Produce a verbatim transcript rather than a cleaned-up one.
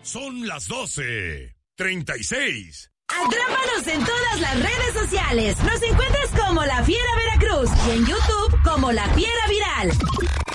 Son las doce treinta y seis. Atrápanos en todas las redes sociales. Nos encuentras como La Fiera Veracruz y en YouTube como La Fiera Viral.